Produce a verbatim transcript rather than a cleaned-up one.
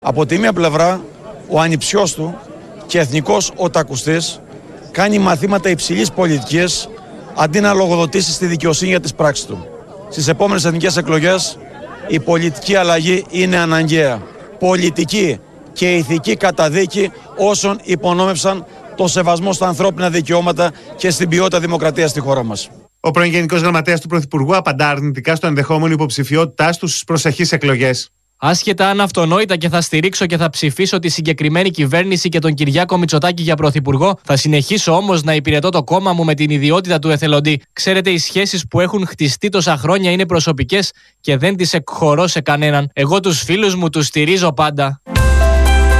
Από τη μία πλευρά, ο ανιψιός του και εθνικός οτακουστής κάνει μαθήματα υψηλής πολιτικής αντί να λογοδοτήσει στη δικαιοσύνη για τις πράξεις του. Στις επόμενες εθνικές εκλογές η πολιτική αλλαγή είναι αναγκαία. Πολιτική και ηθική καταδίκη όσων υπονόμευσαν το σεβασμό στα ανθρώπινα δικαιώματα και στην ποιότητα δημοκρατίας στη χώρα μας. Ο πρώην Γενικός Γραμματέας του Πρωθυπουργού απαντά αρνητικά στο ενδεχόμενο υποψηφιότητάς του στις προσεχείς εκλογές. Άσχετα αν αυτονόητα και θα στηρίξω και θα ψηφίσω τη συγκεκριμένη κυβέρνηση και τον Κυριάκο Μητσοτάκη για πρωθυπουργό, θα συνεχίσω όμως να υπηρετώ το κόμμα μου με την ιδιότητα του εθελοντή. Ξέρετε, οι σχέσεις που έχουν χτιστεί τόσα χρόνια είναι προσωπικές και δεν τις εκχωρώ σε κανέναν. Εγώ τους φίλους μου τους στηρίζω πάντα.